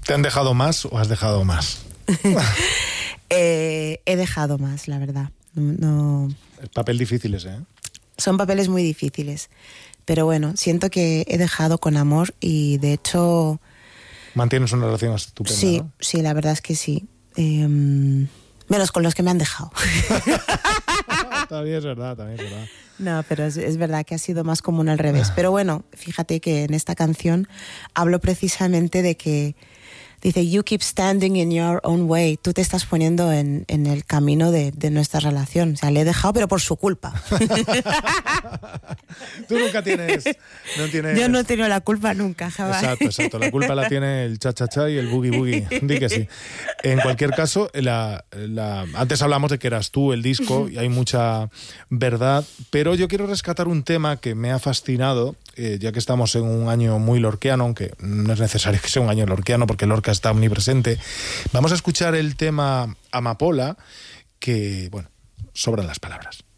¿Te han dejado más o has dejado más? He dejado más, la verdad. No. Es papel difícil ese, ¿eh? Son papeles muy difíciles. Pero bueno, siento que he dejado con amor y de hecho... Mantienes una relación estupenda, sí, ¿no? Sí, la verdad es que sí. Menos con los que me han dejado. También es verdad. No, pero es verdad que ha sido más común al revés. Pero bueno, fíjate que en esta canción hablo precisamente de que dice, you keep standing in your own way. Tú te estás poniendo en el camino de nuestra relación. O sea, le he dejado, pero por su culpa. Tú nunca tienes... Yo no he tenido la culpa nunca, jamás. Exacto. La culpa la tiene el cha-cha-cha y el boogie-boogie. Di que sí. En cualquier caso, antes hablamos de que eras tú el disco y hay mucha verdad, pero yo quiero rescatar un tema que me ha fascinado, ya que estamos en un año muy lorquiano, aunque no es necesario que sea un año lorquiano porque Lorca está omnipresente. Vamos a escuchar el tema Amapola, que, bueno, sobran las palabras.